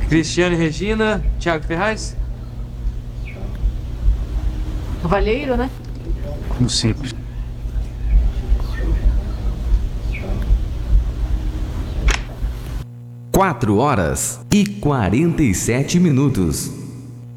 Cristiane Regina, Thiago Ferraz. Cavalheiro, né? Como sempre. Quatro horas e 47 minutos.